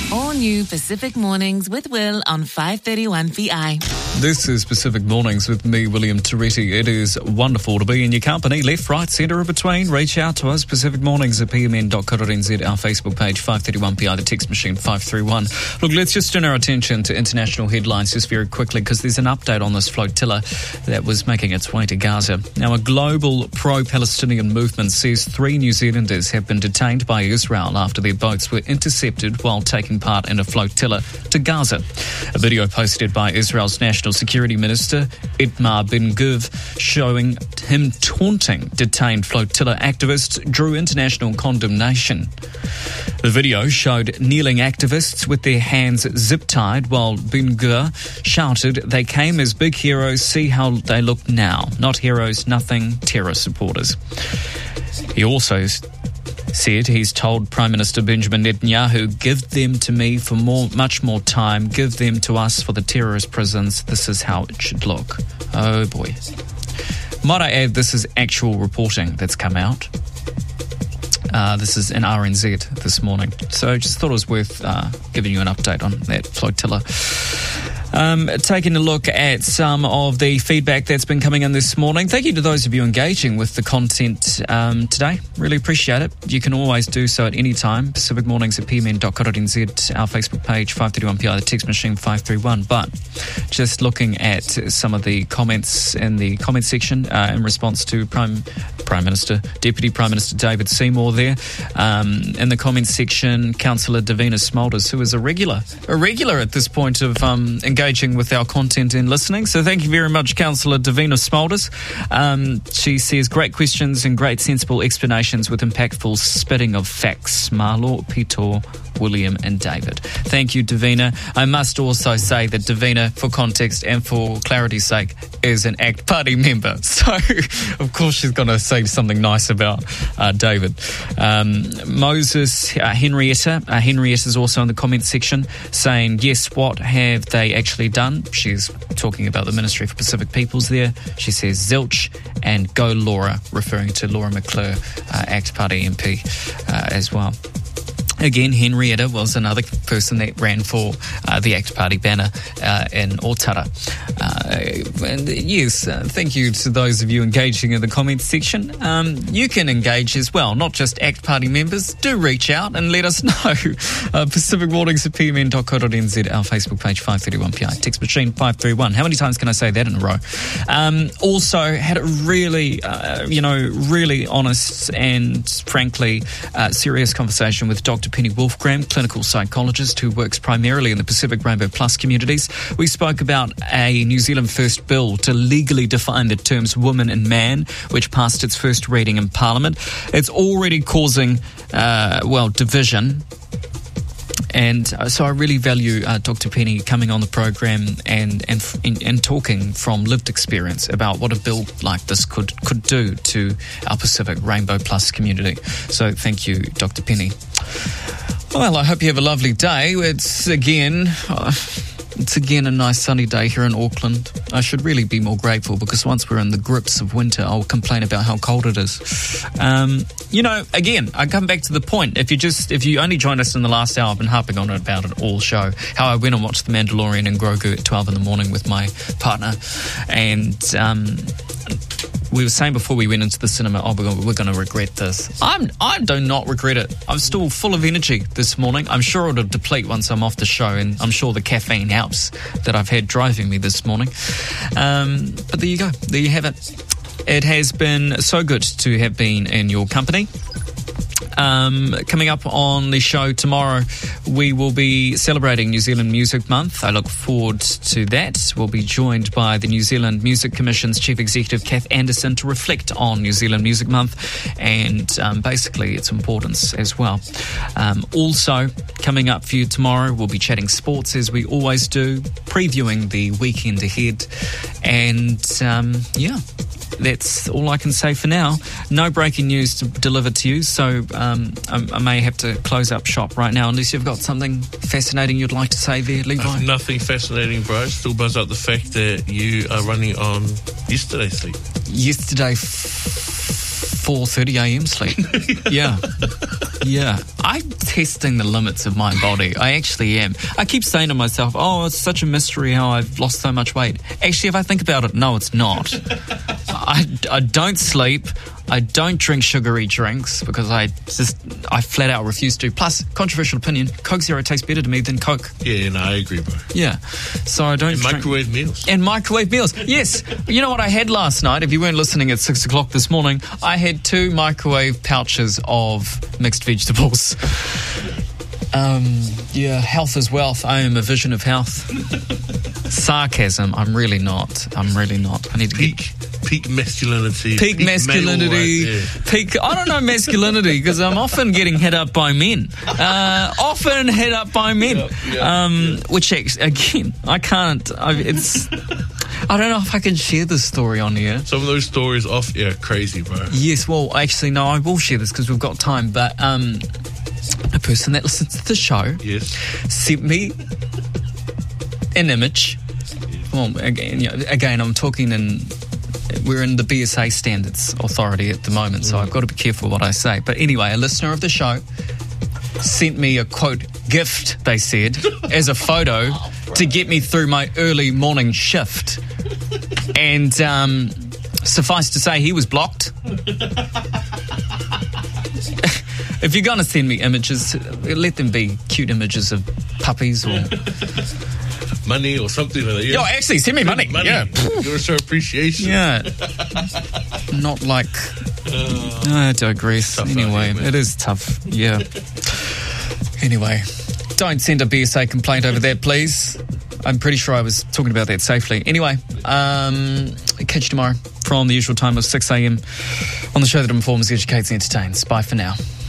All new Pacific Mornings with Will on 531 VI. This is Pacific Mornings with me, William Toretti. It is wonderful to be in your company, left, right, centre, or between. Reach out to us, Pacific Mornings at pmn.co.nz, our Facebook page, 531PI, the text machine, 531. Look, let's just turn our attention to international headlines just very quickly, because there's an update on this flotilla that was making its way to Gaza. Now, a global pro-Palestinian movement says 3 New Zealanders have been detained by Israel after their boats were intercepted while taking part in a flotilla to Gaza. A video posted by Israel's National Security Minister Itamar Ben-Gvir showing him taunting detained flotilla activists drew international condemnation. The video showed kneeling activists with their hands zip-tied while Ben-Gvir shouted, "They came as big heroes, see how they look now. Not heroes, nothing, terror supporters." He also said he's told Prime Minister Benjamin Netanyahu, "Give them to me for much more time. Give them to us for the terrorist prisons. This is how it should look." Oh boy. Might I add, this is actual reporting that's come out. This is in RNZ this morning. So just thought it was worth giving you an update on that flotilla. Taking a look at some of the feedback that's been coming in this morning. Thank you to those of you engaging with the content today. Really appreciate it. You can always do so at any time. Pacific Mornings at pmn.co.nz, our Facebook page, 531PI, the text machine, 531. But just looking at some of the comments in the comment section in response to Deputy Prime Minister David Seymour there. In the comments section, Councillor Davina Smulders, who is a regular at this point of engaging with our content and listening. So thank you very much, Councillor Davina Smulders. She says, great questions and great sensible explanations with impactful spitting of facts. Marlo, Pito, William and David. Thank you, Davina. I must also say that Davina, for context and for clarity's sake, is an ACT Party member. So, of course, she's going to say something nice about David. Moses, Henrietta. Henrietta's also in the comment section saying, yes, what have they actually done? She's talking about the Ministry for Pacific Peoples there. She says zilch and go Laura, referring to Laura McClure, ACT Party MP as well. Again, Henrietta was another person that ran for the ACT Party banner in Otara. And yes, thank you to those of you engaging in the comments section. You can engage as well, not just ACT Party members. Do reach out and let us know. Pacific Mornings at pmn.co.nz, our Facebook page, 531PI, text machine 531. How many times can I say that in a row? Also, had a really, really honest and frankly serious conversation with Dr. Penny Wolfgram, clinical psychologist who works primarily in the Pacific Rainbow Plus communities. We spoke about a New Zealand first bill to legally define the terms woman and man, which passed its first reading in Parliament. It's already causing, division. And so I really value Dr. Penny coming on the program and talking from lived experience about what a bill like this could do to our Pacific Rainbow Plus community. So thank you, Dr. Penny. Well, I hope you have a lovely day. It's again a nice sunny day here in Auckland. I should really be more grateful because once we're in the grips of winter, I'll complain about how cold it is. Again, I come back to the point. If you only joined us in the last hour, I've been harping on about it all show. How I went and watched The Mandalorian and Grogu at 12 in the morning with my partner. And we were saying before we went into the cinema, we're going to regret this. I do not regret it. I'm still full of energy this morning. I'm sure it'll deplete once I'm off the show, and I'm sure the caffeine helps that I've had driving me this morning. But there you go. There you have it. It has been so good to have been in your company. Coming up on the show tomorrow, we will be celebrating New Zealand Music Month. I look forward to that. We'll be joined by the New Zealand Music Commission's Chief Executive, Kath Anderson, to reflect on New Zealand Music Month and basically its importance as well. Also, coming up for you tomorrow, we'll be chatting sports as we always do, previewing the weekend ahead. And, that's all I can say for now. No breaking news to deliver to you, so I may have to close up shop right now unless you've got something fascinating you'd like to say there, Levi. Nothing fascinating, bro. Still buzz up the fact that you are running on yesterday's sleep. Yesterday, 4:30 a.m. sleep. Yeah. Yeah, I'm testing the limits of my body. I actually am. I keep saying to myself, oh, it's such a mystery how I've lost so much weight. Actually, if I think about it, no, it's not. I don't sleep. I don't drink sugary drinks because I flat out refuse to. Plus, controversial opinion, Coke Zero tastes better to me than Coke. Yeah, no, I agree, bro. Yeah. So I don't drink. Microwave meals. And microwave meals. Yes. You know what I had last night? If you weren't listening at 6 o'clock this morning, I had 2 microwave pouches of mixed vegetables. Yeah, health is wealth. I am a vision of health. Sarcasm. I'm really not. I need to Peak masculinity. Peak masculinity. Male, right? Peak. I don't know masculinity because I'm often getting hit up by men. Yeah. Which again, I can't. I don't know if I can share this story on here. Some of those stories off air, crazy, bro. Yes. Well, actually, no. I will share this because we've got time. But a person that listens to the show sent me an image. Well, again, I'm talking in. We're in the BSA Standards Authority at the moment, so I've got to be careful what I say. But anyway, a listener of the show sent me a, quote, gift, they said, as a photo to get me through my early morning shift. And suffice to say, he was blocked. If you're going to send me images, let them be cute images of puppies or... money or something like that. Yo, actually, send me money. Yeah. You want to show appreciation. Yeah. Not like... I digress. Anyway, it is tough. Yeah. Anyway, don't send a BSA complaint over that, please. I'm pretty sure I was talking about that safely. Anyway, catch you tomorrow from the usual time of 6 a.m. on the show that informs, educates, and entertains. Bye for now.